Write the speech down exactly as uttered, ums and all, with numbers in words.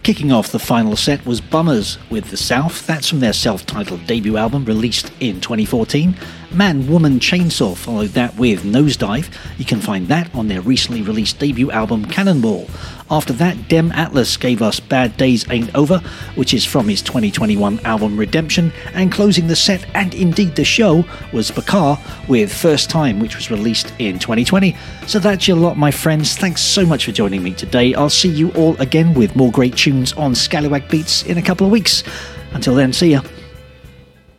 Kicking off the final set was Bummers with The South. That's from their self-titled debut album released in twenty fourteen. Man Woman Chainsaw followed that with Nosedive. You can find that on their recently released debut album Cannonball. After that, Dem Atlas gave us Bad Days Ain't Over, which is from his twenty twenty-one album Redemption, and closing the set and indeed the show was Bakar with First Time, which was released in twenty twenty. So that's your lot, my friends. Thanks so much for joining me today. I'll see you all again with more great tunes on Scallywag Beats in a couple of weeks. Until then, see ya.